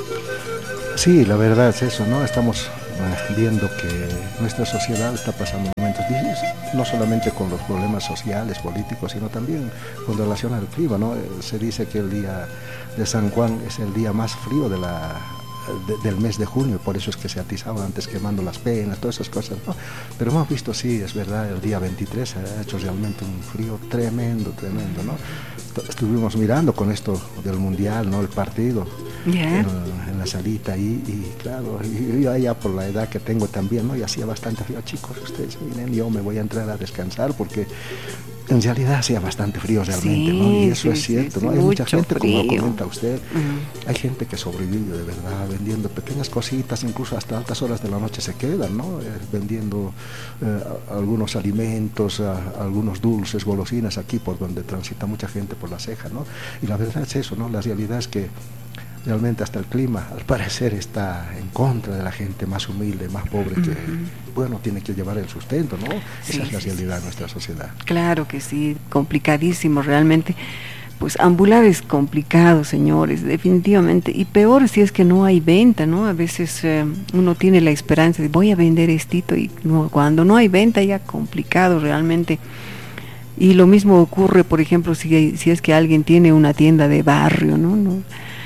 Sí, la verdad es eso, ¿no? Estamos viendo que nuestra sociedad está pasando momentos difíciles, no solamente con los problemas sociales, políticos, sino también con relación al clima, ¿no? Se dice que el día de San Juan es el día más frío del mes de junio, por eso es que se atizaban antes quemando las penas, todas esas cosas, ¿no? Pero hemos visto, sí, es verdad, el día 23 ha hecho realmente un frío tremendo, tremendo, ¿no? Estuvimos mirando con esto del mundial, ¿no? El partido en la salita y claro, yo allá por la edad que tengo también, ¿no? Y hacía bastante frío, chicos, ustedes miren, yo me voy a entrar a descansar porque en realidad hacía bastante frío realmente, ¿no? Y eso es cierto, ¿no? Hay mucha gente, como lo comenta usted, hay gente que sobrevive de verdad vendiendo pequeñas cositas, incluso hasta altas horas de la noche se quedan, ¿no? Vendiendo algunos alimentos, algunos dulces, golosinas aquí por donde transita mucha gente por la ceja, ¿no? Y la verdad es eso, ¿no? La realidad es que realmente hasta el clima, al parecer, está en contra de la gente más humilde, más pobre, que, bueno, tiene que llevar el sustento, ¿no? Esa es la realidad de nuestra sociedad. Claro que sí, complicadísimo realmente. Pues ambular es complicado, señores, definitivamente. Y peor si es que no hay venta, ¿no? A veces uno tiene la esperanza de voy a vender estito y no, cuando no hay venta ya complicado realmente. Y lo mismo ocurre, por ejemplo, si es que alguien tiene una tienda de barrio, ¿no?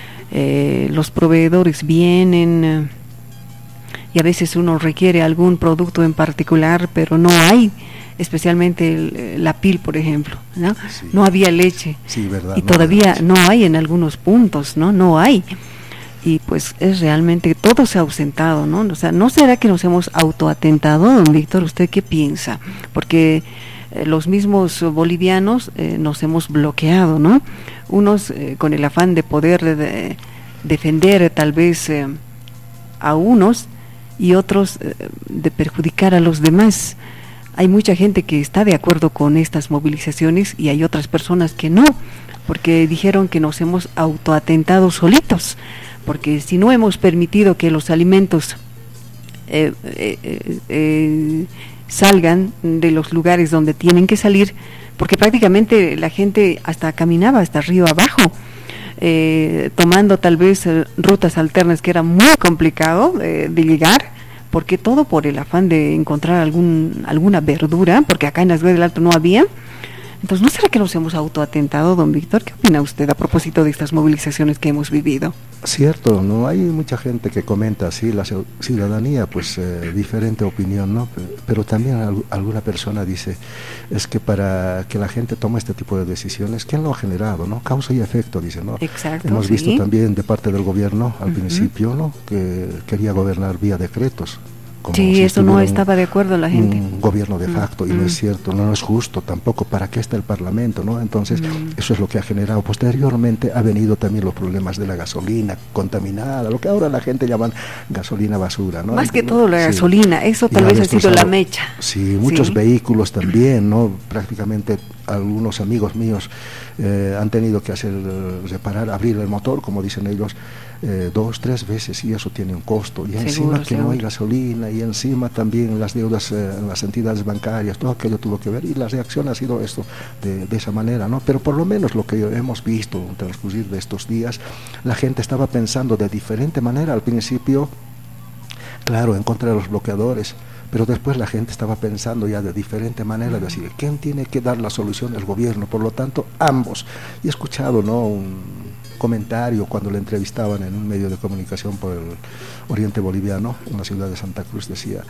Los proveedores vienen y a veces uno requiere algún producto en particular, pero no hay, especialmente la pil, por ejemplo, ¿no? Sí. No había leche, sí, verdad, y todavía no hay en algunos puntos, no hay, y pues es realmente, todo se ha ausentado, ¿no? O sea, ¿no será que nos hemos autoatentado, don Víctor? ¿Usted qué piensa? Porque los mismos bolivianos nos hemos bloqueado, ¿no? Unos con el afán de poder defender tal vez a unos y otros de perjudicar a los demás. Hay mucha gente que está de acuerdo con estas movilizaciones y hay otras personas que no, porque dijeron que nos hemos autoatentado solitos, porque si no hemos permitido que los alimentos salgan de los lugares donde tienen que salir, porque prácticamente la gente hasta caminaba hasta río abajo, tomando tal vez rutas alternas que era muy complicado de llegar, porque todo por el afán de encontrar alguna verdura, porque acá en las Guayas del Alto no había. Entonces, ¿no será que nos hemos autoatentado, don Víctor? ¿Qué opina usted a propósito de estas movilizaciones que hemos vivido? Cierto, ¿no? Hay mucha gente que comenta así, la ciudadanía, pues diferente opinión, ¿no? Pero también alguna persona dice, es que para que la gente tome este tipo de decisiones, ¿quién lo ha generado, no? Causa y efecto, dice, ¿no? Exacto, hemos visto también de parte del gobierno al principio, ¿no? Que quería gobernar vía decretos. Sí, si eso no estaba de acuerdo la gente. Un gobierno de facto, y no es cierto, no es justo tampoco. ¿Para qué está el Parlamento, no? Entonces, eso es lo que ha generado. Posteriormente ha venido también los problemas de la gasolina contaminada, lo que ahora la gente llaman gasolina basura, ¿no? Más que todo la gasolina, eso tal vez ha sido la mecha. Sí, muchos vehículos también, ¿no? Prácticamente algunos amigos míos han tenido que reparar, abrir el motor, como dicen ellos, 2, 3 veces, y eso tiene un costo, y encima que no hay gasolina, y encima también las deudas en las entidades bancarias, todo aquello tuvo que ver, y la reacción ha sido esto, de esa manera, ¿no? Pero por lo menos lo que hemos visto en transcurrir de estos días, la gente estaba pensando de diferente manera. Al principio, claro, en contra de los bloqueadores, pero después la gente estaba pensando ya de diferente manera, decir, ¿quién tiene que dar la solución? El gobierno. Por lo tanto, ambos. Y he escuchado, ¿no?, un comentario cuando le entrevistaban en un medio de comunicación por el oriente boliviano, en la ciudad de Santa Cruz, decía,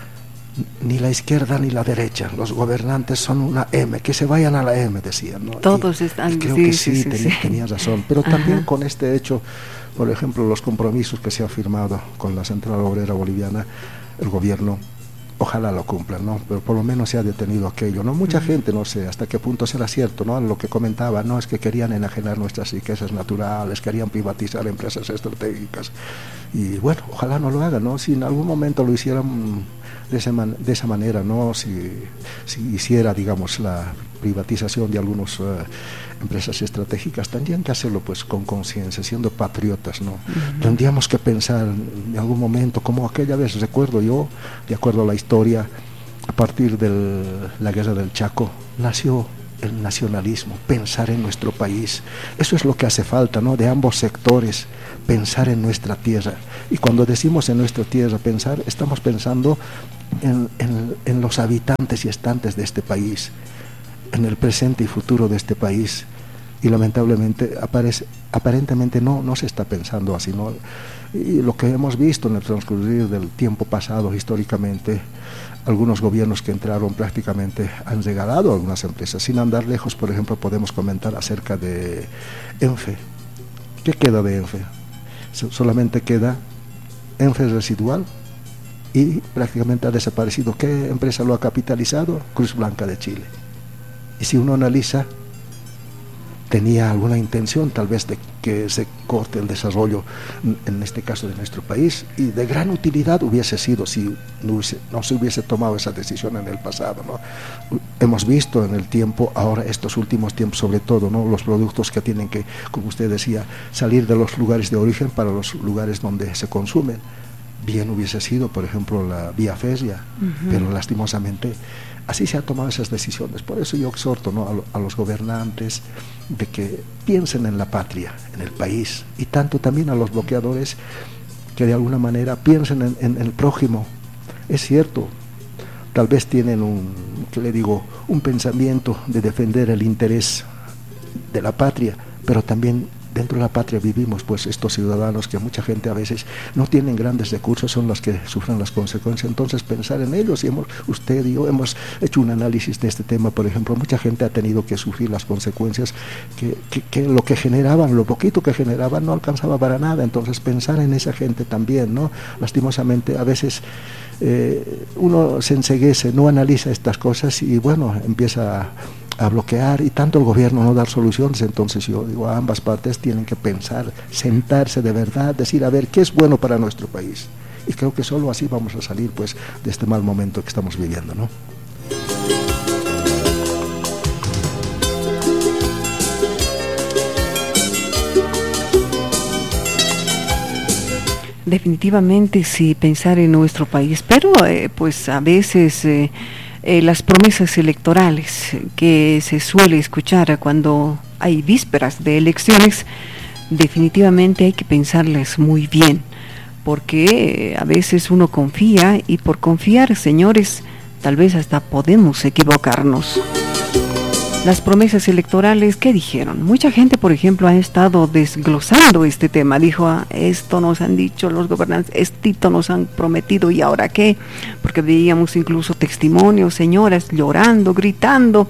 ni la izquierda ni la derecha, los gobernantes son una M, que se vayan a la M, decían, ¿no? Todos están... Y creo que sí, tenía razón, pero también con este hecho, por ejemplo, los compromisos que se han firmado con la Central Obrera Boliviana, el gobierno, ojalá lo cumplan, ¿no? Pero por lo menos se ha detenido aquello, ¿no? Mucha gente, no sé hasta qué punto será cierto, ¿no? Lo que comentaba, no es que querían enajenar nuestras riquezas naturales, querían privatizar empresas estratégicas, y bueno, ojalá no lo hagan, ¿no? Si en algún momento lo hicieran de esa manera, ¿no? Si hiciera, digamos, la privatización de algunas empresas estratégicas, tendrían que hacerlo pues con conciencia, siendo patriotas, ¿no? Tendríamos que pensar en algún momento, como aquella vez, recuerdo yo, de acuerdo a la historia, a partir de la guerra del Chaco, nació el nacionalismo, pensar en nuestro país. Eso es lo que hace falta, ¿no?, de ambos sectores, pensar en nuestra tierra. Y cuando decimos en nuestra tierra pensar, estamos pensando en los habitantes y estantes de este país, en el presente y futuro de este país. Y lamentablemente aparentemente no se está pensando así, ¿no? Y lo que hemos visto en el transcurrir del tiempo pasado históricamente, algunos gobiernos que entraron prácticamente han regalado a algunas empresas. Sin andar lejos, por ejemplo, podemos comentar acerca de ENFE. ¿Qué queda de ENFE? Solamente queda ENFE residual y prácticamente ha desaparecido. ¿Qué empresa lo ha capitalizado? Cruz Blanca de Chile. Y si uno analiza, tenía alguna intención tal vez de que se corte el desarrollo, en este caso de nuestro país, y de gran utilidad hubiese sido si no se hubiese tomado esa decisión en el pasado, ¿no? Hemos visto en el tiempo, ahora estos últimos tiempos sobre todo, ¿no?, los productos que tienen que, como usted decía, salir de los lugares de origen para los lugares donde se consumen. Bien hubiese sido, por ejemplo, la vía férrea, pero lastimosamente así se han tomado esas decisiones. Por eso yo exhorto, ¿no?, a los gobernantes de que piensen en la patria, en el país, y tanto también a los bloqueadores que de alguna manera piensen en el prójimo. Es cierto, tal vez tienen un pensamiento de defender el interés de la patria, pero también dentro de la patria vivimos pues estos ciudadanos que mucha gente a veces no tienen grandes recursos, son los que sufren las consecuencias. Entonces pensar en ellos, y usted y yo hemos hecho un análisis de este tema. Por ejemplo, mucha gente ha tenido que sufrir las consecuencias que lo que generaban, lo poquito que generaban no alcanzaba para nada. Entonces pensar en esa gente también, ¿no? Lastimosamente a veces uno se enceguece, no analiza estas cosas y bueno, empieza a bloquear, y tanto el gobierno no dar soluciones. Entonces yo digo, ambas partes tienen que pensar, sentarse de verdad, decir a ver qué es bueno para nuestro país, y creo que solo así vamos a salir pues de este mal momento que estamos viviendo, ¿no? Definitivamente sí, pensar en nuestro país, pero pues a veces las promesas electorales que se suele escuchar cuando hay vísperas de elecciones, definitivamente hay que pensarlas muy bien, porque a veces uno confía, y por confiar, señores, tal vez hasta podemos equivocarnos. Las promesas electorales, ¿qué dijeron? Mucha gente, por ejemplo, ha estado desglosando este tema. Dijo, esto nos han dicho los gobernantes, esto nos han prometido, ¿y ahora qué? Porque veíamos incluso testimonios, señoras llorando, gritando,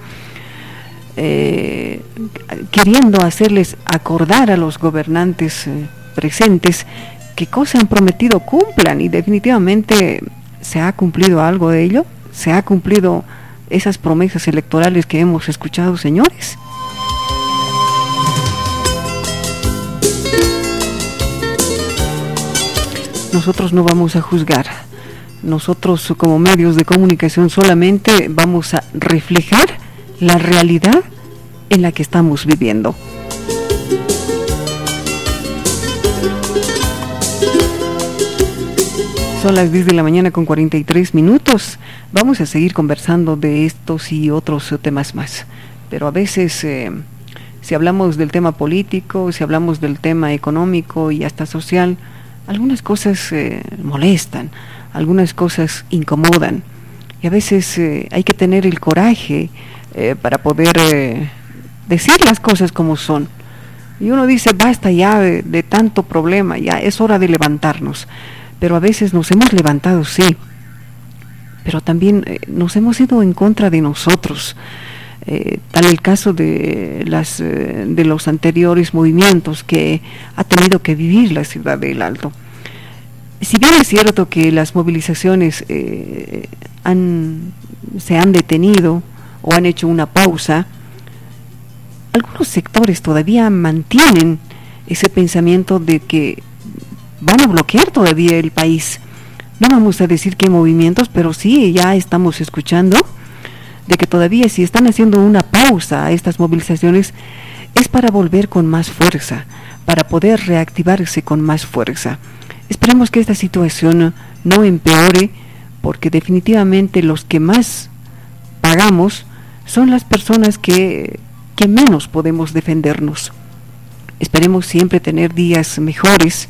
queriendo hacerles acordar a los gobernantes presentes qué cosa han prometido, cumplan. Y definitivamente, ¿se ha cumplido algo de ello? ¿Se ha cumplido esas promesas electorales que hemos escuchado, señores? Nosotros no vamos a juzgar. Nosotros, como medios de comunicación, solamente vamos a reflejar la realidad en la que estamos viviendo. Son las 10 de la mañana con 43 minutos. Vamos a seguir conversando de estos y otros temas más. Pero a veces, si hablamos del tema político, si hablamos del tema económico y hasta social, algunas cosas molestan, algunas cosas incomodan. Y a veces hay que tener el coraje para poder decir las cosas como son. Y uno dice, basta ya de tanto problema, ya es hora de levantarnos. Pero a veces nos hemos levantado, sí, pero también nos hemos ido en contra de nosotros. Tal el caso de los anteriores movimientos que ha tenido que vivir la ciudad del Alto. Si bien es cierto que las movilizaciones se han detenido o han hecho una pausa, algunos sectores todavía mantienen ese pensamiento de que van a bloquear todavía el país. No vamos a decir qué movimientos, pero sí ya estamos escuchando de que todavía, si están haciendo una pausa a estas movilizaciones, es para volver con más fuerza, para poder reactivarse con más fuerza. Esperemos que esta situación no empeore, porque definitivamente los que más pagamos son las personas que menos podemos defendernos. esperemos siempre tener días mejores,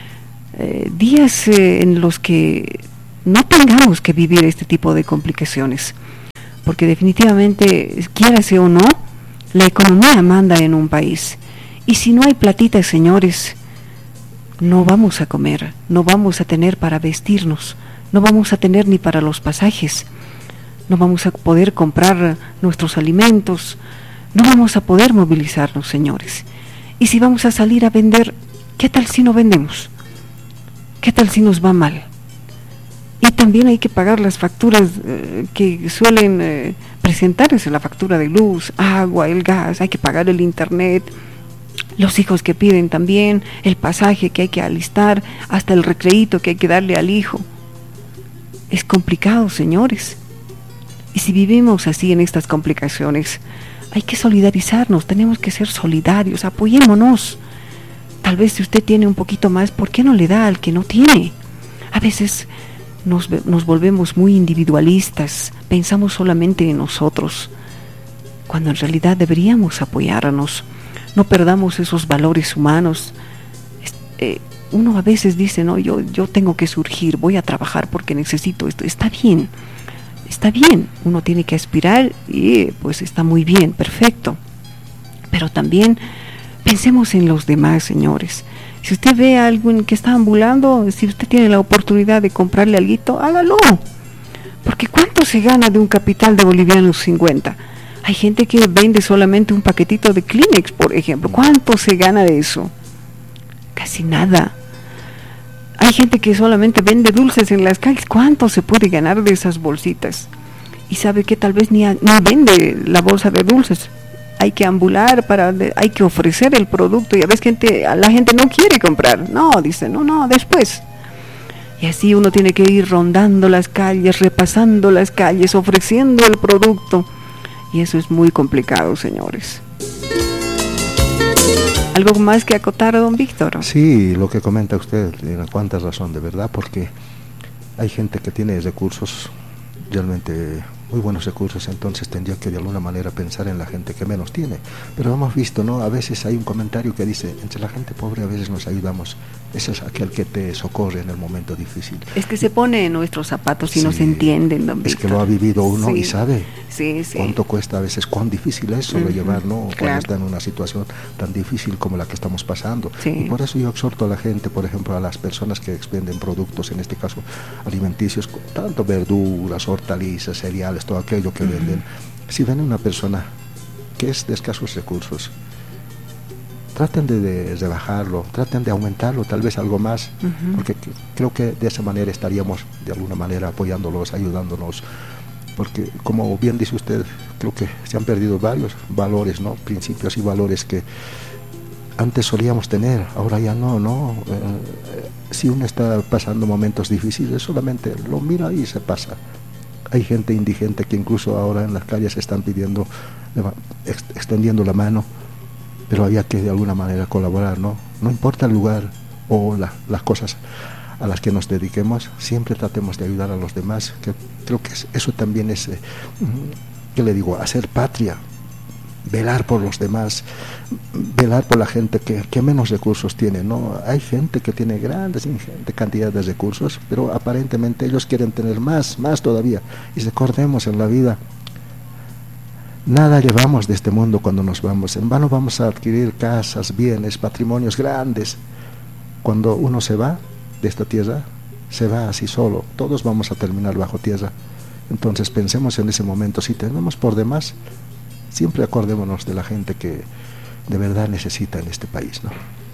días en los que no tengamos que vivir este tipo de complicaciones, porque definitivamente, quiérase o no, la economía manda en un país, y si no hay platita, señores, no vamos a comer, no vamos a tener para vestirnos, no vamos a tener ni para los pasajes, no vamos a poder comprar nuestros alimentos, no vamos a poder movilizarnos, señores. Y si vamos a salir a vender, ¿qué tal si no vendemos? ¿Qué tal si nos va mal? Y también hay que pagar las facturas que suelen presentarse, la factura de luz, agua, el gas, hay que pagar el internet, los hijos que piden también, el pasaje que hay que alistar, hasta el recreíto que hay que darle al hijo. Es complicado, señores. Y si vivimos así en estas complicaciones, hay que solidarizarnos, tenemos que ser solidarios, apoyémonos. Tal vez si usted tiene un poquito más, ¿por qué no le da al que no tiene? A veces nos volvemos muy individualistas, pensamos solamente en nosotros, cuando en realidad deberíamos apoyarnos. No perdamos esos valores humanos. Uno a veces dice, no, yo tengo que surgir, voy a trabajar porque necesito esto. Está bien, uno tiene que aspirar y pues está muy bien, perfecto. Pero también pensemos en los demás, señores. Si usted ve a alguien que está ambulando, si usted tiene la oportunidad de comprarle alguito, hágalo. Porque ¿cuánto se gana de un capital de bolivianos 50? Hay gente que vende solamente un paquetito de Kleenex, por ejemplo. ¿Cuánto se gana de eso? Casi nada. Hay gente que solamente vende dulces en las calles. ¿Cuánto se puede ganar de esas bolsitas? Y sabe que tal vez ni vende la bolsa de dulces. Hay que ambular, hay que ofrecer el producto, y a veces la gente no quiere comprar. No, dice, no, después. Y así uno tiene que ir rondando las calles, repasando las calles, ofreciendo el producto. Y eso es muy complicado, señores. ¿Algo más que acotar, don Víctor? Sí, lo que comenta usted, tiene cuánta razón, de verdad, porque hay gente que tiene recursos, realmente muy buenos recursos, entonces tendría que de alguna manera pensar en la gente que menos tiene. Pero hemos visto, ¿no? A veces hay un comentario que dice, entre la gente pobre a veces nos ayudamos. Ese es aquel que te socorre en el momento difícil. Es que se pone en nuestros zapatos y nos entienden, don Víctor. Es que lo ha vivido uno y sabe sí. cuánto cuesta a veces, cuán difícil es sobrellevar, ¿no? Claro. Cuando está en una situación tan difícil como la que estamos pasando. Sí. Y por eso yo exhorto a la gente, por ejemplo, a las personas que expenden productos, en este caso alimenticios, tanto verduras, hortalizas, cereales, todo aquello que venden. Si ven a una persona que es de escasos recursos, traten de rebajarlo, traten de aumentarlo, tal vez algo más, porque creo que de esa manera estaríamos de alguna manera apoyándolos, ayudándonos, porque como bien dice usted, creo que se han perdido varios valores, ¿no? Principios y valores que antes solíamos tener, ahora ya no. Si uno está pasando momentos difíciles, solamente lo mira y se pasa. Hay gente indigente que incluso ahora en las calles están pidiendo, extendiendo la mano, pero había que de alguna manera colaborar, ¿no? No importa el lugar o las cosas a las que nos dediquemos, siempre tratemos de ayudar a los demás, que creo que eso también es, ¿qué le digo?, hacer patria, velar por los demás, velar por la gente que menos recursos tiene, ¿no? Hay gente que tiene grandes, ingentes cantidades de recursos, pero aparentemente ellos quieren tener más todavía. Y recordemos, en la vida nada llevamos de este mundo cuando nos vamos. En vano vamos a adquirir casas, bienes, patrimonios grandes. Cuando uno se va de esta tierra, se va así solo. Todos vamos a terminar bajo tierra. Entonces pensemos en ese momento. Si tenemos por demás, siempre acordémonos de la gente que de verdad necesita en este país, ¿no?